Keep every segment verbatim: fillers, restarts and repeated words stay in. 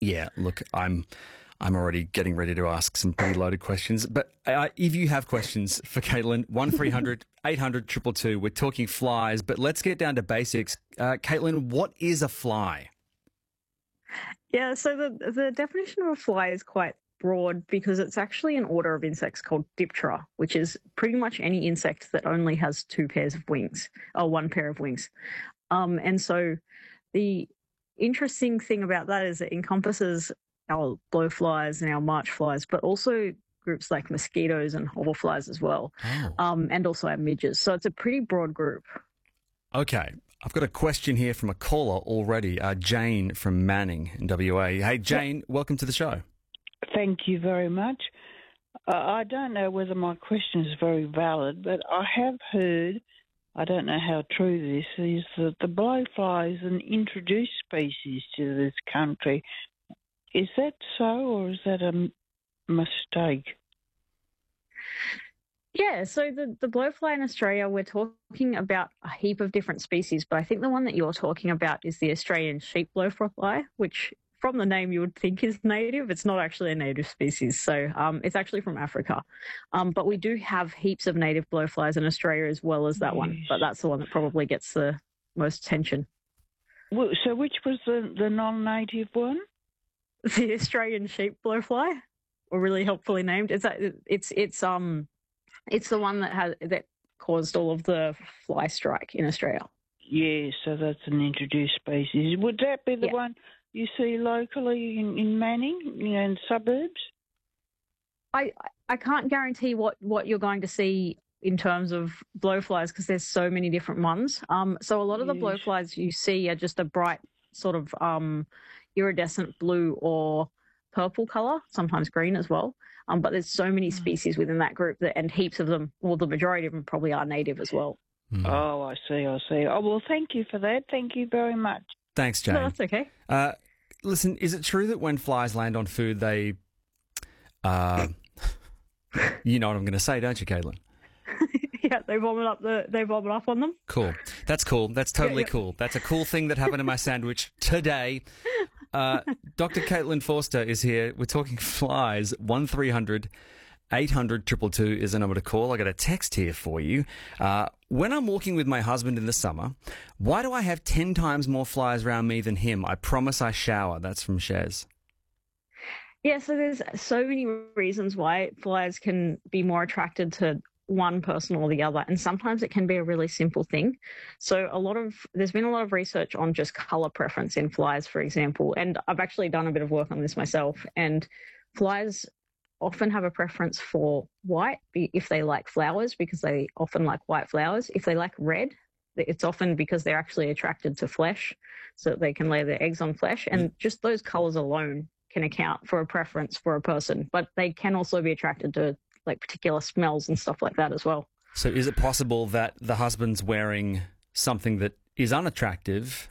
Yeah, look, I'm I'm already getting ready to ask some pretty loaded questions. But uh, if you have questions for Caitlin, one three hundred eight hundred two two two. We're talking flies, but let's get down to basics. Uh, Caitlin, what is a fly? Yeah, so the the definition of a fly is quite broad because it's actually an order of insects called Diptera, which is pretty much any insect that only has two pairs of wings, or one pair of wings. Um, and so the interesting thing about that is it encompasses our blowflies and our march flies, but also groups like mosquitoes and hoverflies as well, Oh. um, and also our midges. So it's a pretty broad group. Okay. I've got a question here from a caller already, uh, Jane from Manning in W A. Hey, Jane, welcome to the show. Thank you very much. Uh, I don't know whether my question is very valid, but I have heard, I don't know how true this is, that the blowfly is an introduced species to this country. Is that so, or is that a m- mistake? Yeah, so the, the blowfly in Australia, we're talking about a heap of different species, but I think the one that you're talking about is the Australian sheep blowfly, which from the name you would think is native. It's not actually a native species, so um, it's actually from Africa. Um, but we do have heaps of native blowflies in Australia as well as that one, Yes. but that's the one that probably gets the most attention. Well, so which was the, the non-native one? The Australian sheep blowfly, or really helpfully named. It's a- it's it's um it's the one that has that caused all of the fly strike in Australia. Yeah, so that's an introduced species. Would that be the Yeah. one you see locally in, in Manning, you know, in suburbs? I I can't guarantee what what you're going to see in terms of blowflies because there's so many different ones. Um, so a lot of the Yes. blowflies you see are just a bright sort of um iridescent blue or purple color, sometimes green as well. Um, but there's so many species within that group that, and heaps of them, well, the majority of them probably are native as well. Mm. Oh, I see, I see. Oh, well, thank you for that. Thank you very much. Thanks, Jane. No, that's okay. Uh, listen, is it true that when flies land on food, they, uh, you know what I'm going to say, don't you, Caitlin? Yeah, they vomit up the they vomit up on them. Cool. That's cool. That's totally yeah. cool. That's a cool thing that happened in my sandwich today. Uh, Doctor Caitlin Forster is here. We're talking flies. one three hundred eight hundred two two two is the number to call. I got a text here for you. Uh, when I'm walking with my husband in the summer, why do I have ten times more flies around me than him? I promise I shower. That's from Shez. Yeah, so there's so many reasons why flies can be more attracted to one person or the other, and sometimes it can be a really simple thing. So a lot of there's been a lot of research on just color preference in flies, for example, and I've actually done a bit of work on this myself. And flies often have a preference for white if they like flowers, because they often like white flowers. If they like red, it's often because they're actually attracted to flesh, so that they can lay their eggs on flesh. And just those colors alone can account for a preference for a person, but they can also be attracted to like particular smells and stuff like that as well. So is it possible that the husband's wearing something that is unattractive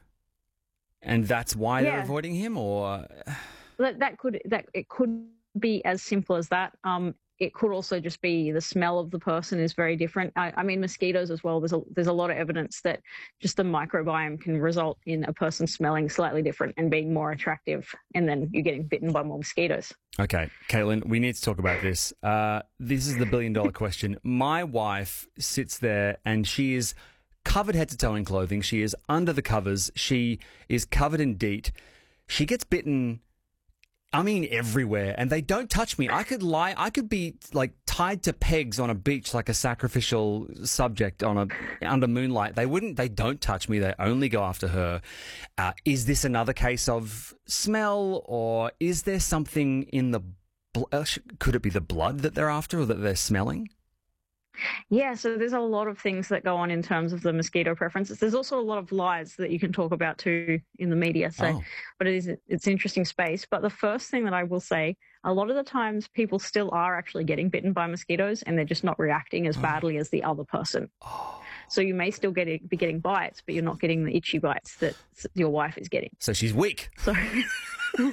and that's why they're Yeah. avoiding him, or? That that could that it could be as simple as that. Um, it could also just be the smell of the person is very different. I, I mean, mosquitoes as well. There's a there's a lot of evidence that just the microbiome can result in a person smelling slightly different and being more attractive, and then you're getting bitten by more mosquitoes. Okay, Caitlin, we need to talk about this. Uh, this is the billion dollar question. My wife sits there and she is covered head to toe in clothing. She is under the covers. She is covered in DEET. She gets bitten, I mean, everywhere, and they don't touch me. I could lie. I could be like tied to pegs on a beach like a sacrificial subject on a under moonlight. They wouldn't. They don't touch me. They only go after her. Uh, is this another case of smell, or is there something in the? Bl- uh, sh- could it be the blood that they're after, or that they're smelling? Yeah, so there's a lot of things that go on in terms of the mosquito preferences. There's also a lot of lies that you can talk about too in the media. So, Oh. but it is it's interesting space. But the first thing that I will say, a lot of the times people still are actually getting bitten by mosquitoes, and they're just not reacting as badly as the other person. Oh. So you may still get it, be getting bites, but you're not getting the itchy bites that s- your wife is getting. So she's weak. So um,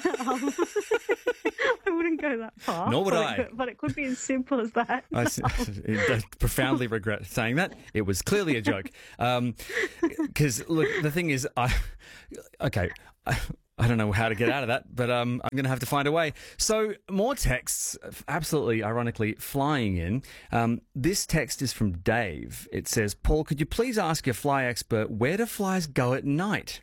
I wouldn't go that far. Nor would but I. It could, but it could be as simple as that. I, s- I profoundly regret saying that. It was clearly a joke. Because, look, the thing is, I okay, I, I don't know how to get out of that, but um, I'm going to have to find a way. So more texts, absolutely ironically, flying in. Um, this text is from Dave. It says, Paul, could you please ask your fly expert, where do flies go at night?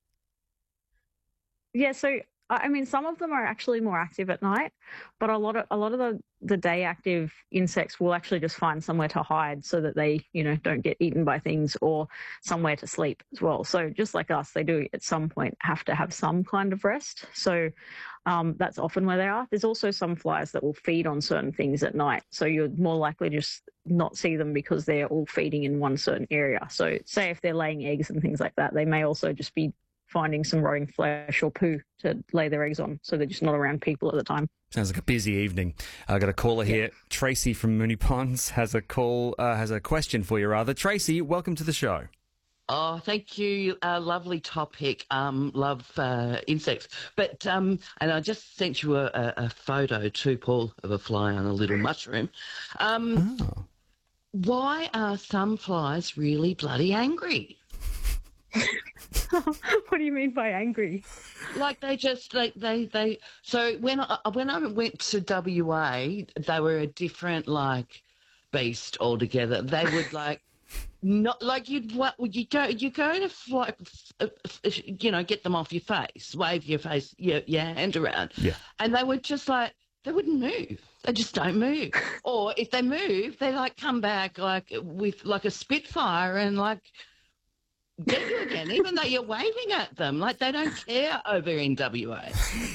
Yeah, so I mean, some of them are actually more active at night, but a lot of a lot of the, the day active insects will actually just find somewhere to hide so that they, you know, don't get eaten by things, or somewhere to sleep as well. So just like us, they do at some point have to have some kind of rest. So um, that's often where they are. There's also some flies that will feed on certain things at night, so you're more likely to just not see them because they're all feeding in one certain area. So say if they're laying eggs and things like that, they may also just be finding some rotting flesh or poo to lay their eggs on, so they're just not around people at the time. Sounds like a busy evening. I've got a caller here. Yeah. Tracy from Moonee Ponds has a call, uh, has a question for you, rather. Tracy, welcome to the show. Oh, thank you. Uh, lovely topic. Um, love uh, insects. But, um, and I just sent you a, a, a photo too, Paul, of a fly on a little mushroom. Um, oh. Why are some flies really bloody angry? What do you mean by angry? Like they just like they they. So when I when I went to W A, they were a different like beast altogether. They would like not like you'd what you go you go to fly, you know, get them off your face, wave your face your your hand around, yeah, and they would just like they wouldn't move. They just don't move. Or if they move, they like come back like with like a Spitfire and like get you again, even though you're waving at them. Like, they don't care over in W A.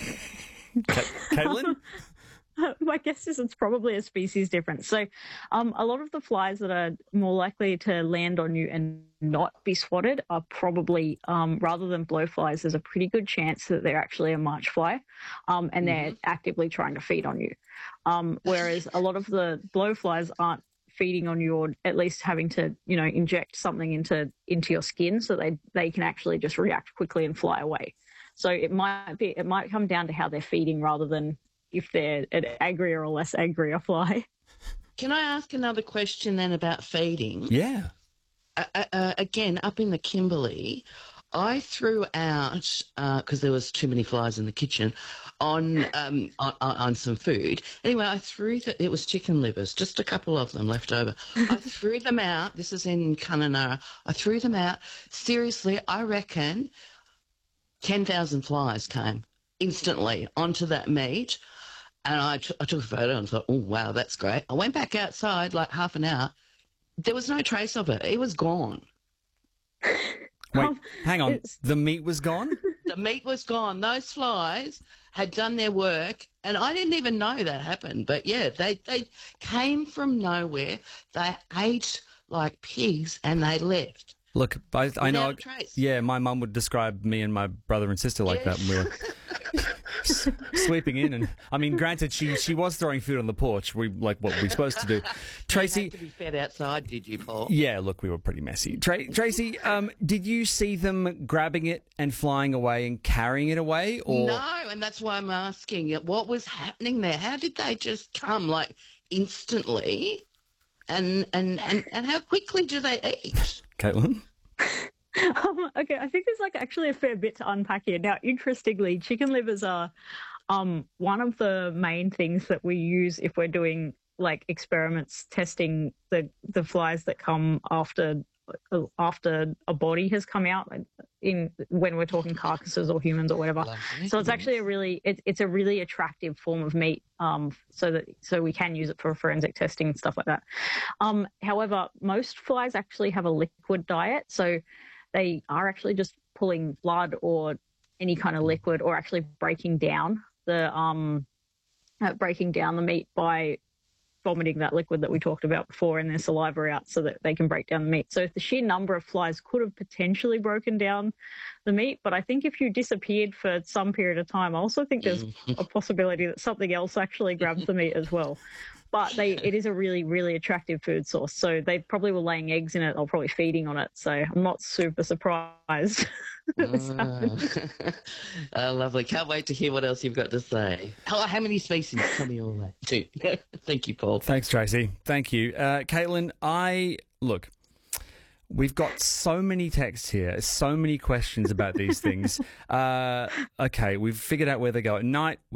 Caitlin? My guess is it's probably a species difference. So um, a lot of the flies that are more likely to land on you and not be swatted are probably, um, rather than blowflies, there's a pretty good chance that they're actually a march fly, um, and they're mm-hmm. actively trying to feed on you. Um, whereas a lot of the blowflies aren't feeding on you, or at least having to, you know, inject something into into your skin so they they can actually just react quickly and fly away. So it might be it might come down to how they're feeding rather than if they're an angrier or less angry a fly. Can I ask another question then about feeding? Yeah. Uh, uh, again, up in the Kimberley, I threw out, because uh, there was too many flies in the kitchen, on, um, on on some food. Anyway, I threw, the, it was chicken livers, just a couple of them left over. I threw them out. This is in Kununurra. I threw them out. Seriously, I reckon ten thousand flies came instantly onto that meat. And I, t- I took a photo and thought, oh, wow, that's great. I went back outside like half an hour. There was no trace of it. It was gone. Wait, um, hang on. It's... The meat was gone? The meat was gone. Those flies had done their work, and I didn't even know that happened. But, yeah, they, they came from nowhere. They ate like pigs, and they left. Look, I, I know. Yeah, my mum would describe me and my brother and sister like yeah. that. And we were s- sweeping in, and I mean, granted, she she was throwing food on the porch. We like what we're supposed to do. Tracy, you had to be fed outside, did you, Paul? Yeah. Look, we were pretty messy. Tra- Tracy, um, did you see them grabbing it and flying away and carrying it away? Or no, and that's why I'm asking. What was happening there? How did they just come like instantly? And and and, and how quickly do they eat? Caitlin? Um, okay, I think there's like actually a fair bit to unpack here. Now, interestingly, chicken livers are um, one of the main things that we use if we're doing like experiments testing the the flies that come after after a body has come out in when we're talking carcasses or humans or whatever. Lovely. So it's actually a really it, it's a really attractive form of meat. Um, so that so we can use it for forensic testing and stuff like that. Um, however, most flies actually have a liquid diet, so they are actually just pulling blood or any kind of liquid, or actually breaking down the um, uh, breaking down the meat by vomiting that liquid that we talked about before in their saliva out so that they can break down the meat. So the sheer number of flies could have potentially broken down the meat, but I think if you disappeared for some period of time, I also think there's a possibility that something else actually grabs the meat as well. But they, it is a really, really attractive food source. So they probably were laying eggs in it or probably feeding on it. So I'm not super surprised. Ah. Oh, lovely. Can't wait to hear what else you've got to say. Oh, how many species? Tell me all that too. Thank you, Paul. Thanks, Tracy. Thank you. Uh, Caitlin, I, look, We've got so many texts here, so many questions about these things. Uh, okay, we've figured out where they go at night.